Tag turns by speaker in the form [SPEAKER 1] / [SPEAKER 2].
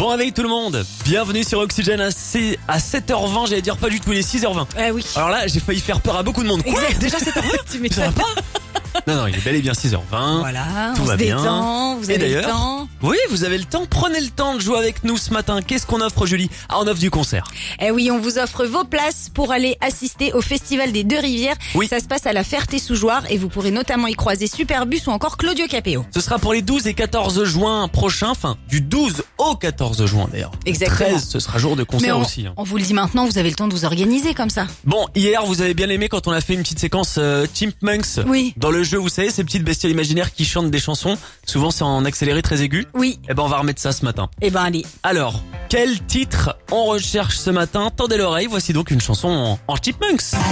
[SPEAKER 1] Bon réveil tout le monde, bienvenue sur Oxygène à 7h20, j'allais dire pas du tout, il est 6h20.
[SPEAKER 2] Oui.
[SPEAKER 1] Alors là, j'ai failli faire peur à beaucoup de monde. Quoi ?
[SPEAKER 2] Exact.
[SPEAKER 1] Déjà 7h20
[SPEAKER 2] Tu
[SPEAKER 1] Ça va
[SPEAKER 2] m'étonnes.
[SPEAKER 1] pas ? Non, il est bel et bien 6h20.
[SPEAKER 2] Voilà,
[SPEAKER 1] Tout
[SPEAKER 2] on
[SPEAKER 1] va
[SPEAKER 2] se
[SPEAKER 1] bien.
[SPEAKER 2] détend, vous
[SPEAKER 1] Et
[SPEAKER 2] avez le
[SPEAKER 1] d'ailleurs,
[SPEAKER 2] temps.
[SPEAKER 1] Oui, vous avez le temps, prenez le temps de jouer avec nous ce matin. Qu'est-ce qu'on offre Julie ? On offre du concert.
[SPEAKER 2] Oui, on vous offre vos places pour aller assister au Festival des Deux Rivières.
[SPEAKER 1] Oui.
[SPEAKER 2] Ça se passe à la Ferté-sous-Jouarre et vous pourrez notamment y croiser Superbus ou encore Claudio Capéo.
[SPEAKER 1] Ce sera pour les 12 et 14 juin prochains, enfin du 12 au 14 juin d'ailleurs.
[SPEAKER 2] Exactement.
[SPEAKER 1] 13, ce sera jour de concert
[SPEAKER 2] Mais
[SPEAKER 1] aussi.
[SPEAKER 2] on vous le dit maintenant, vous avez le temps de vous organiser comme ça.
[SPEAKER 1] Bon, hier vous avez bien aimé quand on a fait une petite séquence Chipmunks.
[SPEAKER 2] Oui.
[SPEAKER 1] Dans le jeu, vous savez, ces petites bestioles imaginaires qui chantent des chansons. Souvent c'est en accéléré très aigu.
[SPEAKER 2] Oui.
[SPEAKER 1] Eh ben on va remettre ça ce matin.
[SPEAKER 2] Eh ben allez.
[SPEAKER 1] Alors, quel titre on recherche ce matin ? Tendez l'oreille, voici donc une chanson en Chipmunks.